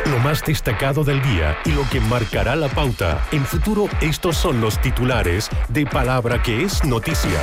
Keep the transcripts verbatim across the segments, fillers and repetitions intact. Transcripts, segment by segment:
Lo más destacado del día y lo que marcará la pauta. En Futuro, estos son los titulares de Palabra que es noticia.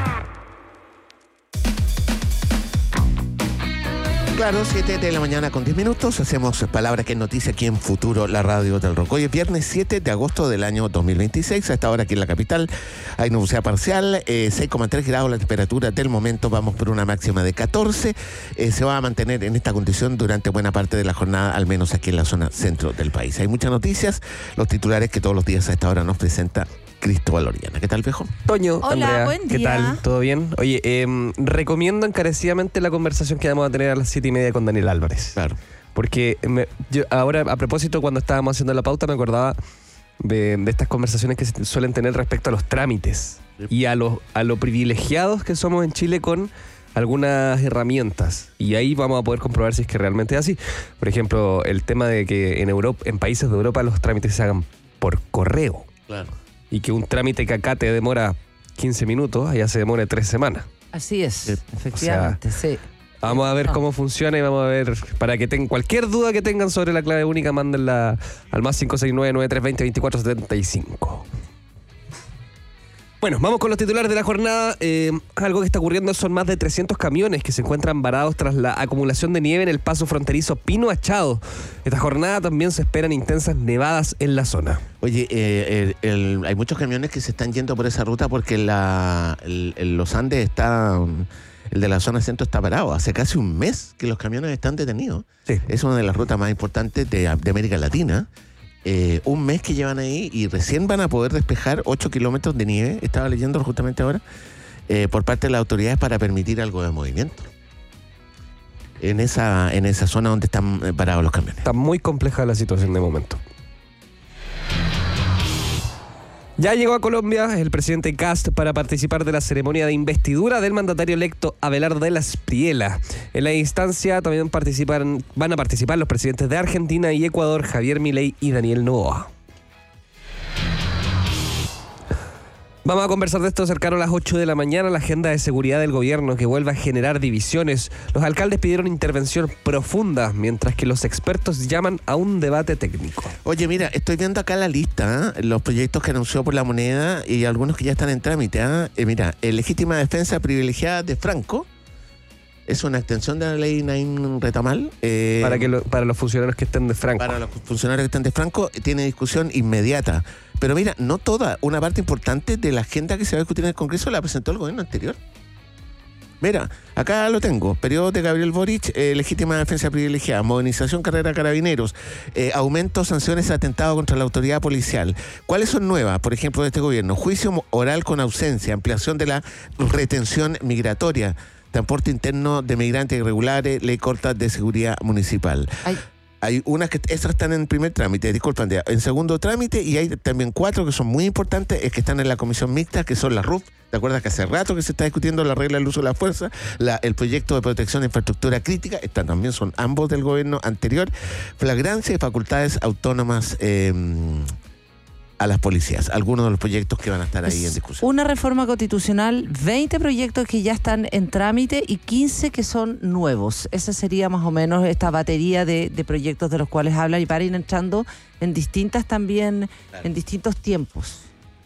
Claro, siete de la mañana con diez minutos. Hacemos Palabra que es noticia aquí en Futuro, la radio del rock. Hoy es viernes siete de agosto del año dos mil veintiséis. A esta hora aquí en la capital hay nubosidad parcial, eh, seis coma tres grados la temperatura del momento. Vamos por una máxima de catorce. Eh, se va a mantener en esta condición durante buena parte de la jornada, al menos aquí en la zona centro del país. Hay muchas noticias, los titulares que todos los días a esta hora nos presenta Cristóbal Orellana. ¿Qué tal, viejo? Toño, Hola, Andrea, buen ¿qué día. tal? ¿Todo bien? Oye, eh, recomiendo encarecidamente la conversación que vamos a tener a las siete y media con Daniel Álvarez. Claro. Porque me, yo ahora, a propósito, cuando estábamos haciendo la pauta, me acordaba de, de estas conversaciones que se suelen tener respecto a los trámites sí. y a lo, a lo privilegiados que somos en Chile con algunas herramientas. Y ahí vamos a poder comprobar si es que realmente es así. Por ejemplo, el tema de que en Europa, en países de Europa los trámites se hagan por correo. Claro. Y que un trámite que acá te demora quince minutos, allá se demora tres semanas. Así es, Sí. efectivamente, O sea, sí. Vamos a ver No. cómo funciona y vamos a ver, para que tengan cualquier duda que tengan sobre la clave única, mándenla al más cinco seis nueve, nueve tres dos cero, veinticuatro setenta y cinco. Bueno, vamos con los titulares de la jornada. Eh, algo que está ocurriendo son más de trescientos camiones que se encuentran varados tras la acumulación de nieve en el paso fronterizo Pino Achado. Esta jornada también se esperan intensas nevadas en la zona. Oye, eh, el, el, hay muchos camiones que se están yendo por esa ruta porque la, el, el, los Andes está... El de la zona centro está parado. Hace casi un mes que los camiones están detenidos. Sí. Es una de las rutas más importantes de, de América Latina. Eh, un mes que llevan ahí y recién van a poder despejar ocho kilómetros de nieve, estaba leyendo justamente ahora, eh, por parte de las autoridades para permitir algo de movimiento en esa, en esa zona donde están parados los camiones. Está muy compleja la situación de momento. Ya llegó a Colombia el presidente Kast para participar de la ceremonia de investidura del mandatario electo Abelardo de la Espriella. En la instancia también participan, van a participar los presidentes de Argentina y Ecuador, Javier Milei y Daniel Noboa. Vamos a conversar de esto cercano a las ocho de la mañana, la agenda de seguridad del gobierno que vuelve a generar divisiones. Los alcaldes pidieron intervención profunda, mientras que los expertos llaman a un debate técnico. Oye, mira, estoy viendo acá la lista, ¿eh? Los proyectos que anunció por la moneda y algunos que ya están en trámite. ¿eh? Eh, mira, eh, legítima defensa privilegiada de Franco. Es una extensión de la ley Naim Retamal. Eh, Para, que lo, para los funcionarios que estén de Franco. Para los funcionarios que están de Franco, tiene discusión inmediata. Pero mira, no toda, una parte importante de la agenda que se va a discutir en el Congreso la presentó el gobierno anterior. Mira, acá lo tengo. Periodo de Gabriel Boric, eh, legítima defensa privilegiada, modernización carrera carabineros, eh, aumento sanciones de atentado contra la autoridad policial. ¿Cuáles son nuevas, por ejemplo, de este gobierno? Juicio oral con ausencia, ampliación de la retención migratoria, transporte interno de migrantes irregulares, ley corta de seguridad municipal. Ay. Hay unas que esas están en primer trámite, disculpan, en segundo trámite, y hay también cuatro que son muy importantes, es que están en la comisión mixta, que son las R U F. ¿Te acuerdas que hace rato que se está discutiendo la regla del uso de la fuerza? La, el proyecto de protección de infraestructura crítica, estas también son ambos del gobierno anterior. Flagrancia y facultades autónomas eh, a las policías. Algunos de los proyectos que van a estar ahí en discusión. Una reforma constitucional, veinte proyectos que ya están en trámite y quince que son nuevos. Esa sería más o menos esta batería de, de proyectos de los cuales hablan y para ir entrando en distintas también, claro. en distintos tiempos.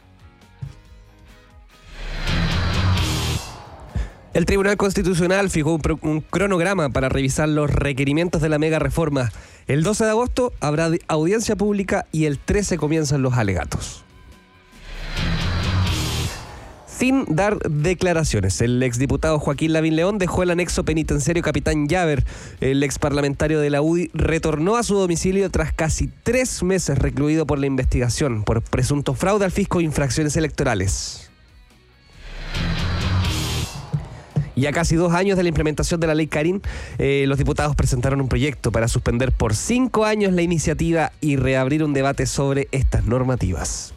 El Tribunal Constitucional fijó un, pro, un cronograma para revisar los requerimientos de la mega reforma. El doce de agosto habrá audiencia pública y el trece comienzan los alegatos. Sin dar declaraciones, el exdiputado Joaquín Lavín León dejó el anexo penitenciario Capitán Llaver. El exparlamentario de la U D I retornó a su domicilio tras casi tres meses recluido por la investigación por presunto fraude al fisco e infracciones electorales. Y a casi dos años de la implementación de la ley Karin, eh, los diputados presentaron un proyecto para suspender por cinco años la iniciativa y reabrir un debate sobre estas normativas.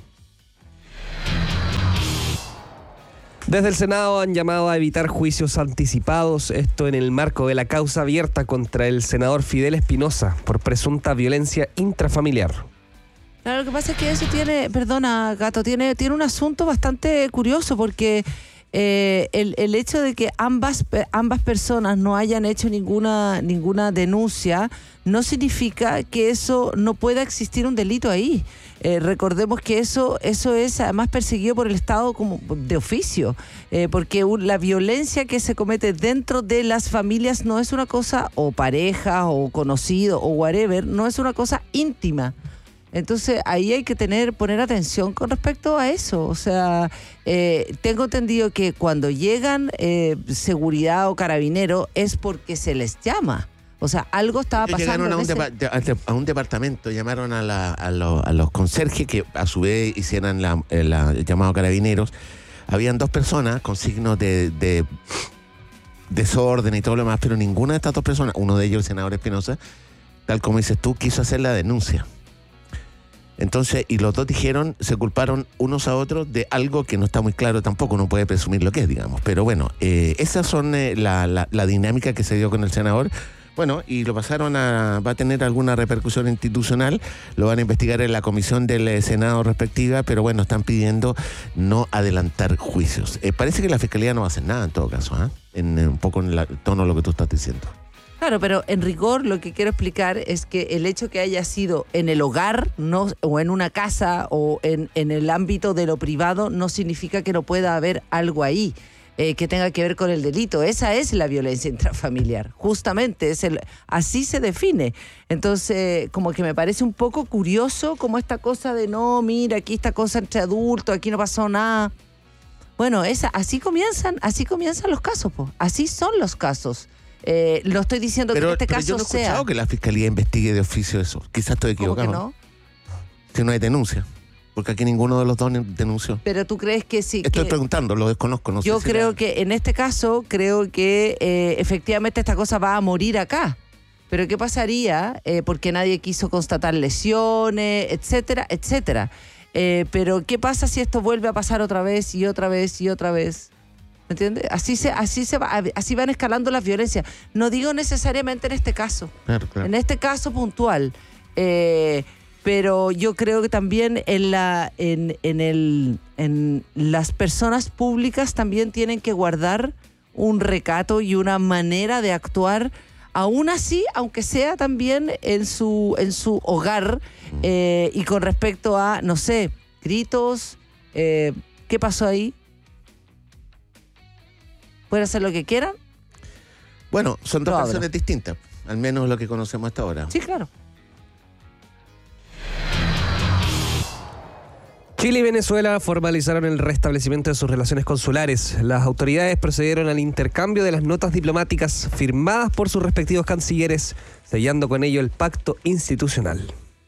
Desde el Senado han llamado a evitar juicios anticipados, esto en el marco de la causa abierta contra el senador Fidel Espinosa por presunta violencia intrafamiliar. Claro, lo que pasa es que eso tiene, perdona Gato, tiene, tiene un asunto bastante curioso porque eh, el, el hecho de que ambas, ambas personas no hayan hecho ninguna, ninguna denuncia no significa que eso no pueda existir un delito ahí. Eh, recordemos que eso, eso es además perseguido por el Estado como de oficio, eh, porque un, la violencia que se comete dentro de las familias no es una cosa, o pareja, o conocido, o whatever, no es una cosa íntima. Entonces ahí hay que tener, poner atención con respecto a eso. O sea, eh, tengo entendido que cuando llegan eh, seguridad o carabinero es porque se les llama. O sea, algo estaba pasando. Llegaron a un, ese... depa- a un departamento, llamaron a, la, a, lo, a los conserjes que a su vez hicieran la, la, el llamado carabineros. Habían dos personas con signos de, de desorden y todo lo demás, pero ninguna de estas dos personas, uno de ellos el senador Espinosa, tal como dices tú, quiso hacer la denuncia. Entonces, y los dos dijeron, se culparon unos a otros de algo que no está muy claro tampoco, no puede presumir lo que es, digamos. Pero bueno, eh, esas son eh, la, la, la dinámica que se dio con el senador. Bueno, y lo pasaron a... va a tener alguna repercusión institucional, lo van a investigar en la comisión del eh, Senado respectiva, pero bueno, están pidiendo no adelantar juicios. Eh, parece que la Fiscalía no va a hacer nada en todo caso, ¿eh? en, en un poco en el tono de lo que tú estás diciendo. Claro, pero en rigor lo que quiero explicar es que el hecho que haya sido en el hogar no, o en una casa o en, en el ámbito de lo privado no significa que no pueda haber algo ahí eh, que tenga que ver con el delito. Esa es la violencia intrafamiliar, justamente, es el, así se define. Entonces, como que me parece un poco curioso como esta cosa de no, mira, aquí esta cosa entre adultos, aquí no pasó nada. Bueno, esa, así comienzan, así comienzan los casos, pues. Así son los casos. Eh, lo estoy diciendo pero, que en este pero caso yo no he sea. escuchado que la Fiscalía investigue de oficio eso. Quizás estoy equivocado. ¿Cómo que no? Si no hay denuncia. Porque aquí ninguno de los dos denunció. Pero tú crees que sí. Estoy que preguntando, lo desconozco. No yo sé si creo la... que en este caso, creo que eh, efectivamente esta cosa va a morir acá. Pero ¿qué pasaría? Eh, porque nadie quiso constatar lesiones, etcétera, etcétera. Eh, pero ¿qué pasa si esto vuelve a pasar otra vez y otra vez y otra vez? ¿Me entiendes? Así se, así se va, así van escalando las violencias. No digo necesariamente en este caso. Claro, claro. En este caso puntual. Eh, pero yo creo que también en la, en, en el, en las personas públicas también tienen que guardar un recato y una manera de actuar, aún así, aunque sea también en su, en su hogar, eh, y con respecto a, no sé, gritos, eh, ¿qué pasó ahí? ¿Pueden hacer lo que quieran? Bueno, son dos Lo versiones abro. distintas, al menos lo que conocemos hasta ahora. Sí, claro. Chile y Venezuela formalizaron el restablecimiento de sus relaciones consulares. Las autoridades procedieron al intercambio de las notas diplomáticas firmadas por sus respectivos cancilleres, sellando con ello el pacto institucional.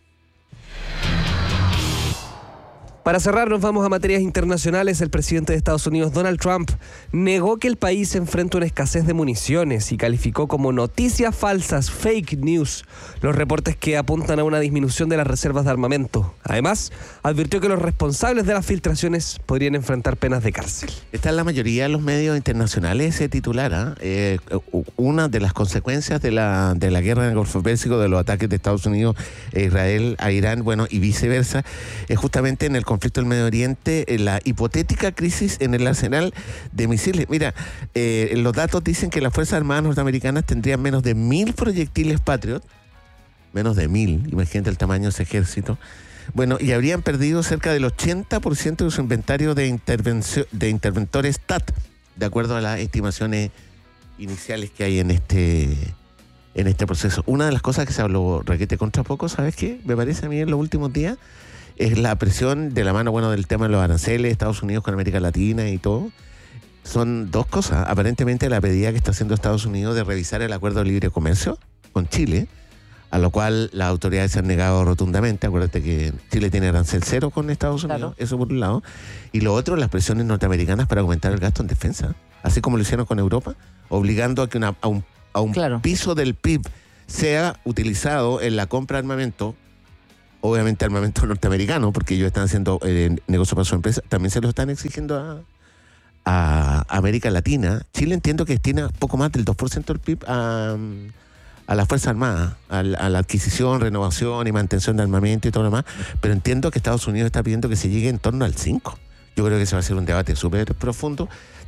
Para cerrar, nos vamos a materias internacionales. El presidente de Estados Unidos, Donald Trump, negó que el país enfrenta una escasez de municiones y calificó como noticias falsas, fake news, los reportes que apuntan a una disminución de las reservas de armamento. Además, advirtió que los responsables de las filtraciones podrían enfrentar penas de cárcel. Está en la mayoría de los medios internacionales ese titular, ¿eh? Eh, una de las consecuencias de la, de la guerra en el Golfo Pérsico, de los ataques de Estados Unidos e Israel a Irán, bueno, y viceversa, es justamente en el conflicto del Medio Oriente, la hipotética crisis en el arsenal de misiles. Mira, eh, los datos dicen que las Fuerzas Armadas norteamericanas tendrían menos de mil proyectiles Patriot, menos de mil, imagínate el tamaño de ese ejército. Bueno, y habrían perdido cerca del ochenta por ciento de su inventario de, intervención, de interventores T A T, de acuerdo a las estimaciones iniciales que hay en este, en este proceso. Una de las cosas que se habló requete contra poco, ¿sabes qué? Me parece a mí en los últimos días, es la presión de la mano, bueno, del tema de los aranceles, Estados Unidos con América Latina y todo. Son dos cosas. Aparentemente la pedida que está haciendo Estados Unidos de revisar el acuerdo de libre comercio con Chile, a lo cual las autoridades se han negado rotundamente. Acuérdate que Chile tiene arancel cero con Estados Unidos, Claro. Eso por un lado. Y lo otro, las presiones norteamericanas para aumentar el gasto en defensa, así como lo hicieron con Europa, obligando a que una, a un, a un Claro. piso del P I B sea utilizado en la compra de armamento, obviamente armamento norteamericano, porque ellos están haciendo eh, negocio para su empresa, también se lo están exigiendo a, a América Latina. Chile entiendo que destina poco más del dos por ciento del P I B a, a las Fuerzas Armadas, a, a la adquisición, renovación y mantención de armamento y todo lo demás, pero entiendo que Estados Unidos está pidiendo que se llegue en torno al cinco por ciento. Yo creo que ese va a ser un debate súper profundo.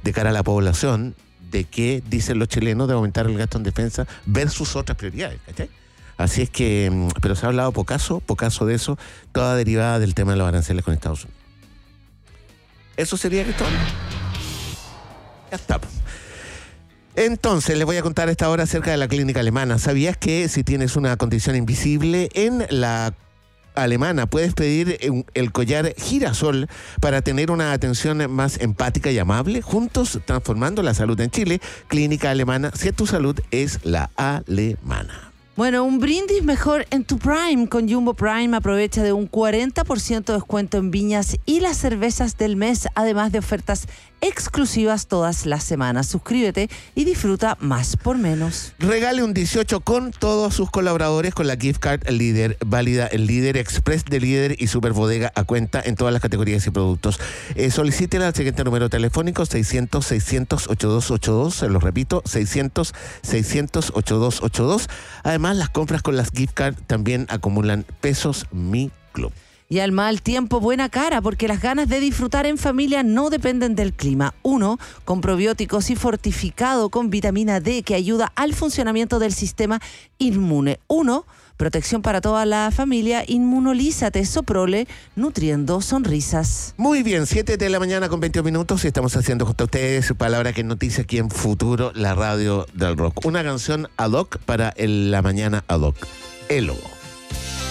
de cara a la población de qué dicen los chilenos de aumentar el gasto en defensa versus otras prioridades, ¿cachai? Así es que, pero se ha hablado pocaso, pocaso de eso, toda derivada del tema de los aranceles con Estados Unidos. Eso sería que todo. Ya está. Entonces, les voy a contar a esta hora acerca de la clínica alemana. ¿Sabías que si tienes una condición invisible en la alemana puedes pedir el collar girasol para tener una atención más empática y amable? Juntos transformando la salud en Chile. Clínica alemana, si tu salud es la alemana. Bueno, un brindis mejor en tu Prime. Con Jumbo Prime aprovecha de un cuarenta por ciento de descuento en viñas y las cervezas del mes, además de ofertas exclusivas todas las semanas. Suscríbete y disfruta más por menos. Regale un dieciocho con todos sus colaboradores con la gift card Líder, válida en Líder Express de Líder y Super Bodega a cuenta en todas las categorías y productos. Eh, solicítela al siguiente número telefónico seiscientos, seiscientos, ochenta y dos ochenta y dos, se lo repito, seiscientos, seiscientos, ochenta y dos ochenta y dos. Además, las compras con las gift card también acumulan pesos Mi Club. Y al mal tiempo, buena cara, porque las ganas de disfrutar en familia no dependen del clima. Uno, con probióticos y fortificado con vitamina D que ayuda al funcionamiento del sistema inmune. Uno, protección para toda la familia, inmunolízate, Soprole, nutriendo sonrisas. Muy bien, siete de la mañana con veinte minutos y estamos haciendo junto a ustedes Palabra que es Noticia aquí en Futuro, la radio del rock. Una canción ad hoc para el, la mañana ad hoc. El Lobo.